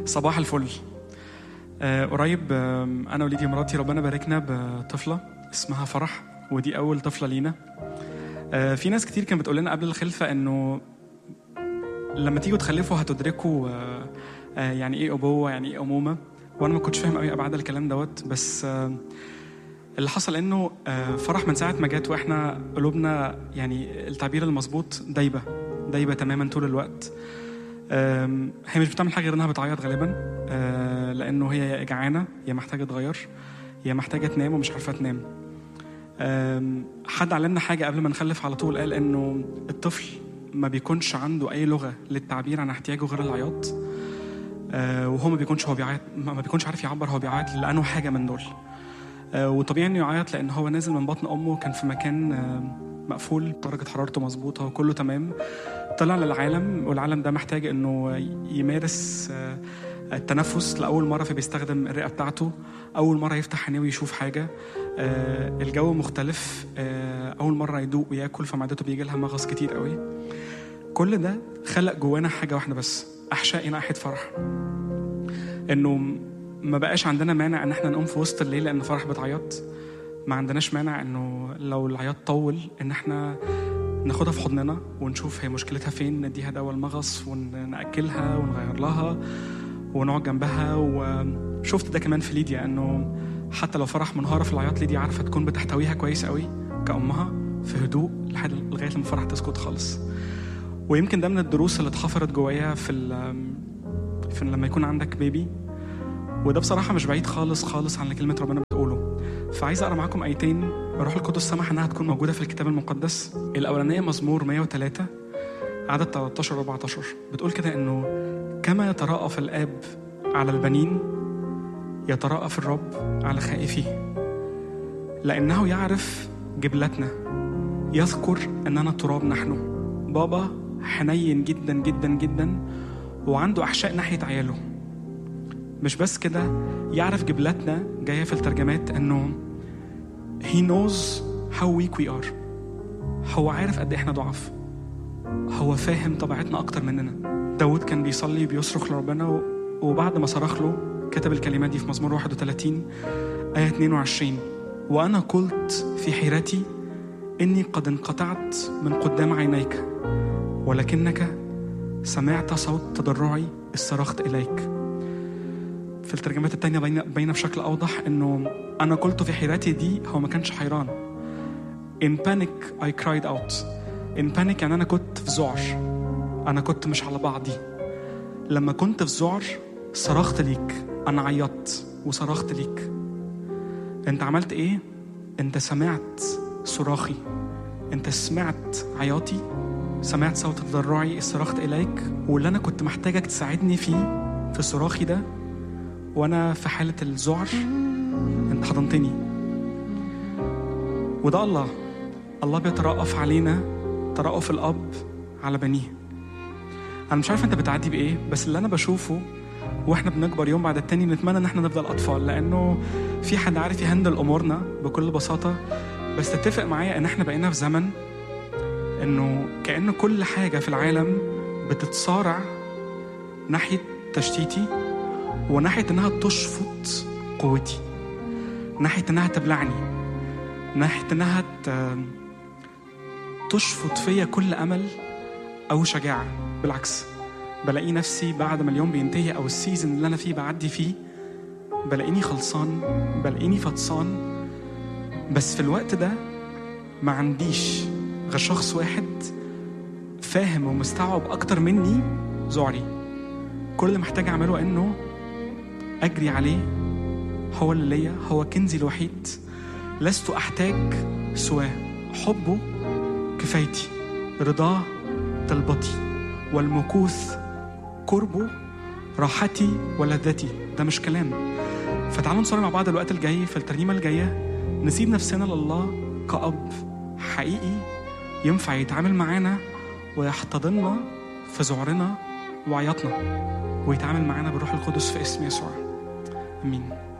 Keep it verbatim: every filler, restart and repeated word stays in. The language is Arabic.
صباح الفل. آه قريب آه أنا وليدي مراتي ربنا باركنا بطفلة اسمها فرح، ودي أول طفلة لينا. آه في ناس كتير كانت بتقول لنا قبل الخلفة إنه لما تيجوا تخلفوا هتدركوا آه آه يعني إيه أبوة، يعني إيه أمومة، وأنا ما كنتش فاهم قوي أبعاد الكلام دوت. بس آه اللي حصل إنه آه فرح من ساعة ما جات وإحنا قلوبنا، يعني التعبير المظبوط، دايبة دايبة تماما طول الوقت. هي مش بتعمل حاجة غير انها بتعيط غالبا، لانه هي جعانة، هي محتاجة تغير، هي محتاجة تنام ومش عارفة تنام. حد علمنا حاجة قبل ما نخلف على طول، قال انه الطفل ما بيكونش عنده اي لغة للتعبير عن احتياجه غير العياط، وهو ما بيكونش هو بيعيط ما بيكونش عارف يعبر هو بيعيط لانه حاجة من دول. وطبيعي انه يعيط لان هو نازل من بطن امه، كان في مكان مقفول، درجة حرارته مظبوطة وكله تمام، طلع للعالم، والعالم ده محتاج انه يمارس التنفس لأول مرة، فبيستخدم الرئة بتاعته، أول مرة يفتح عينيه ويشوف حاجة، الجو مختلف، أول مرة يدوق ويأكل، فمعدته بيجي لها مغص كتير قوي. كل ده خلق جوانا حاجة واحدة بس، أحشائي ناحية فرح، إنه ما بقاش عندنا مانع إن احنا نقوم في وسط الليل لأن فرح بتعيط، ما عندناش مانع إنه لو العياط طول إن احنا ناخدها في حضننا ونشوف هي مشكلتها فين، نديها دواء المغص ونأكلها ونغير لها ونقعد جنبها. وشفت ده كمان في ليديا، انه حتى لو فرح منهارة في العياط، ليديا عارفة تكون بتحتويها كويس قوي كأمها في هدوء لحد لغاية لما فرح تسكت خالص. ويمكن ده من الدروس اللي اتحفرت جوايا في, في لما يكون عندك بيبي، وده بصراحة مش بعيد خالص خالص عن كلمة ربنا بتقوله. فعايز أقرأ معاكم آيتين الروح القدس سمح أنها تكون موجودة في الكتاب المقدس. الأولانية مزمور مية وثلاثة عدد ثلاثة عشر أربعة عشر، بتقول كده إنه كما يتراءف الآب على البنين يتراءف الرب على خائفيه، لأنه يعرف جبلتنا، يذكر أننا تراب نحن. بابا حنين جدا جدا جدا وعنده أحشاء ناحية عياله. مش بس كده، يعرف جبلتنا، جاية في الترجمات أنه He knows how weak we are. هو عارف قد إحنا ضعف، هو فاهم طبيعتنا أكتر مننا. داود كان بيصلي بيصرخ لربنا، وبعد ما صرخ له كتب الكلمات دي في مزمور واحد وثلاثين آية اثنين وعشرين: وأنا قلت في حيرتي إني قد انقطعت من قدام عينيك، ولكنك سمعت صوت تضرعي الصرخت إليك. في الترجمات التانية بين بشكل أوضح إنه أنا قلت في حيرتي دي، هو ما كانش حيران. In panic I cried out. In panic يعني أنا كنت في ذعر، أنا كنت مش على بعضي. لما كنت في ذعر صرخت ليك، أنا عيطت وصرخت ليك. أنت عملت إيه؟ أنت سمعت صراخي، أنت سمعت عياطي، سمعت صوت تضرعي صرخت إليك. واللي أنا كنت محتاجك تساعدني فيه في صراخي ده وأنا في حالة الذعر، أنت حضنتني. وده الله الله بيترأف علينا ترأف الأب على بنيه. أنا مش عارف أنت بتعدي بإيه، بس اللي أنا بشوفه وإحنا بنكبر يوم بعد التاني نتمنى إن إحنا نفضل أطفال، لأنه في حد عارف يهندل أمورنا بكل بساطة. بس تتفق معايا إن إحنا بقينا في زمن إنه كأن كل حاجة في العالم بتتصارع ناحية تشتيتي، وناحية إنها تشفط قوتي، ناحية إنها تبلعني، ناحية إنها تشفط فيا كل أمل أو شجاعة. بالعكس، بلاقي نفسي بعد ما اليوم بينتهي أو السيزن اللي أنا فيه بعدي فيه، بلاقيني خلصان، بلاقيني فطسان. بس في الوقت ده ما عنديش غير شخص واحد فاهم ومستوعب أكتر مني ذعري. كل اللي محتاج أعمله إنه أجري عليه، هو اللي ليا، هو كنزي الوحيد، لست أحتاج سواه. حبه كفايتي، رضاه طلبتي، والمكوث قربه راحتي ولذتي. ده مش كلام. فتعالوا نصلي مع بعض الوقت الجاي في الترنيمة الجاية، نسيب نفسنا لله كأب حقيقي ينفع يتعامل معانا ويحتضننا في ذعرنا وعياطنا، ويتعامل معانا بالروح القدس في اسم يسوع. آمين.